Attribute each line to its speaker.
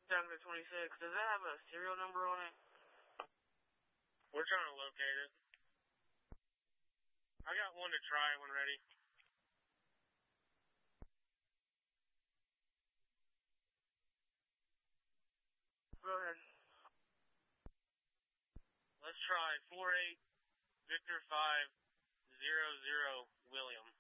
Speaker 1: Doctor 26, does that have a serial number on it?
Speaker 2: We're trying to locate it. I got one to try when ready.
Speaker 1: Go ahead.
Speaker 2: Let's try 48 Victor 5 00 William.